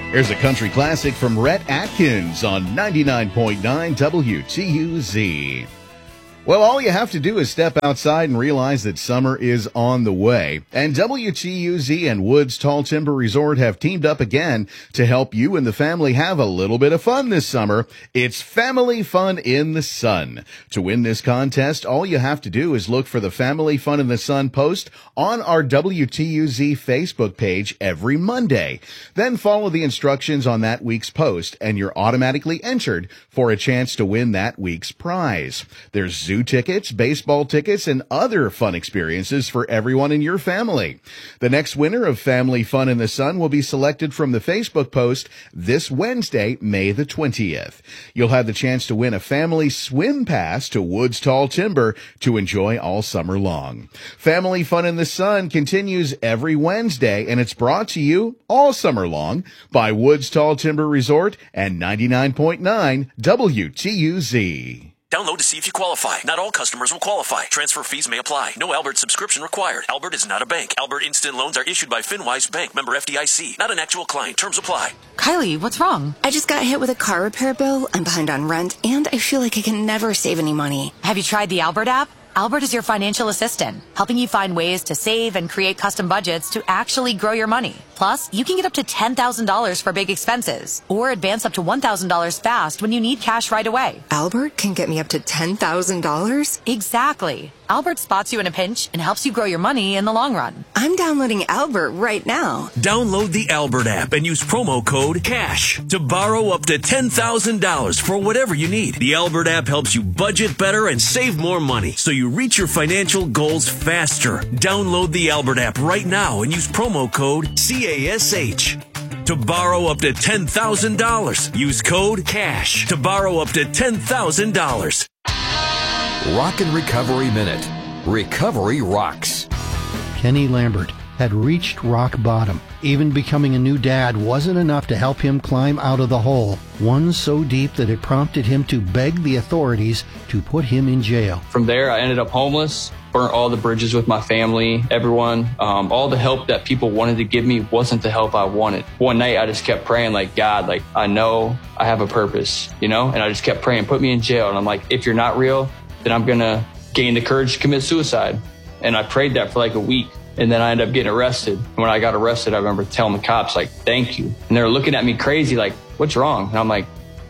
Here's a country classic from Rhett Atkins on 99.9 WTUZ. Well, all you have to do is step outside and realize that summer is on the way. And WTUZ and Woods Tall Timber Resort have teamed up again to help you and the family have a little bit of fun this summer. It's Family Fun in the Sun. To win this contest, all you have to do is look for the Family Fun in the Sun post on our WTUZ Facebook page every Monday. Then follow the instructions on that week's post, and you're automatically entered for a chance to win that week's prize. There's zoo tickets, baseball tickets, and other fun experiences for everyone in your family. The next winner of Family Fun in the Sun will be selected from the Facebook post this Wednesday, May the 20th. You'll have the chance to win a family swim pass to Woods Tall Timber to enjoy all summer long. Family Fun in the Sun continues every Wednesday, and it's brought to you all summer long by Woods Tall Timber Resort and 99.9 WTUZ. Download to see if you qualify. Not all customers will qualify. Transfer fees may apply. No Albert subscription required. Albert is not a bank. Albert Instant Loans are issued by FinWise Bank, member FDIC. Not an actual client. Terms apply. Kylie, what's wrong? I just got hit with a car repair bill. I'm behind on rent, and I feel like I can never save any money. Have you tried the Albert app? Albert is your financial assistant, helping you find ways to save and create custom budgets to actually grow your money. Plus, you can get up to $10,000 for big expenses or advance up to $1,000 fast when you need cash right away. Albert can get me up to $10,000? Exactly. Albert spots you in a pinch and helps you grow your money in the long run. I'm downloading Albert right now. Download the Albert app and use promo code CASH to borrow up to $10,000 for whatever you need. The Albert app helps you budget better and save more money so you reach your financial goals faster. Download the Albert app right now and use promo code CASH to borrow up to $10,000. Use code CASH to borrow up to $10,000. Rock and Recovery Minute. Recovery rocks. Kenny Lambert had reached rock bottom. Even becoming a new dad wasn't enough to help him climb out of the hole, one so deep that it prompted him to beg the authorities to put him in jail. From there, I ended up homeless, burnt all the bridges with my family, everyone. All the help that people wanted to give me wasn't the help I wanted. One night, I just kept praying, like, God, like, I know I have a purpose, you know? And I just kept praying, put me in jail. And I'm like, if you're not real, then I'm going to gain the courage to commit suicide. And I prayed that for like a week. And then I ended up getting arrested. When I got arrested, I remember telling the cops, like, thank you. And they were looking at me crazy, like, what's wrong? And I'm like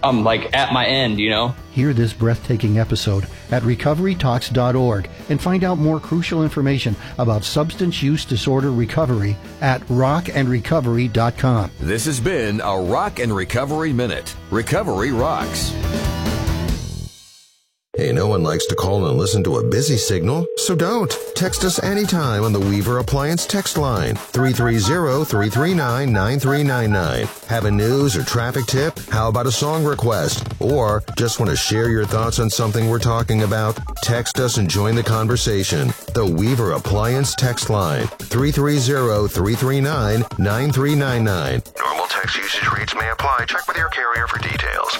at my end, you know? Hear this breathtaking episode at recoverytalks.org and find out more crucial information about substance use disorder recovery at rockandrecovery.com. This has been a Rock and Recovery Minute. Recovery rocks. Hey, no one likes to call and listen to a busy signal, so don't. Text us anytime on the Weaver Appliance text line, 330-339-9399. Have a news or traffic tip? How about a song request? Or just want to share your thoughts on something we're talking about? Text us and join the conversation. The Weaver Appliance text line, 330-339-9399. Normal text usage rates may apply. Check with your carrier for details.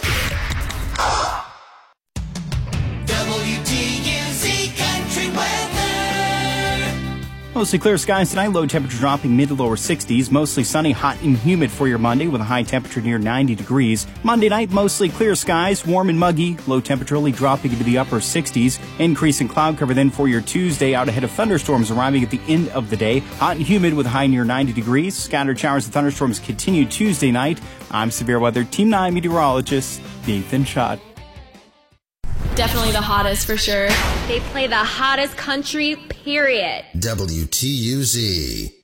WTUZ Country Weather. Mostly clear skies tonight, low temperature dropping mid to lower 60s. Mostly sunny, hot and humid for your Monday with a high temperature near 90 degrees. Monday night, mostly clear skies, warm and muggy. Low temperature only dropping into the upper 60s. Increase in cloud cover then for your Tuesday, out ahead of thunderstorms arriving at the end of the day. Hot and humid with a high near 90 degrees. Scattered showers and thunderstorms continue Tuesday night. I'm Severe Weather Team 9 meteorologist Nathan Schott. Definitely the hottest for sure. They play the hottest country, period. WTUZ.